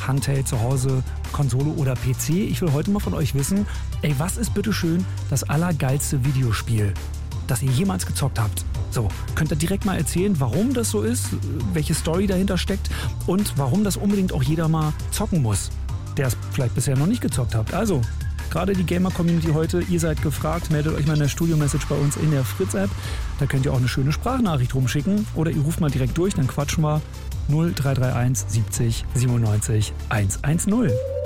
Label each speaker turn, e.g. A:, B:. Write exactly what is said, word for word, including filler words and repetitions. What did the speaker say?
A: Handheld zu Hause, Konsole oder P C. Ich will heute mal von euch wissen, ey, was ist bitteschön das allergeilste Videospiel, das ihr jemals gezockt habt? So, könnt ihr direkt mal erzählen, warum das so ist, welche Story dahinter steckt und warum das unbedingt auch jeder mal zocken muss, der es vielleicht bisher noch nicht gezockt habt. Also, gerade die Gamer-Community heute, ihr seid gefragt, meldet euch mal in der Studio-Message bei uns in der Fritz-App. Da könnt ihr auch eine schöne Sprachnachricht rumschicken oder ihr ruft mal direkt durch, dann quatschen wir null drei drei eins siebzig siebenundneunzig hundertzehn.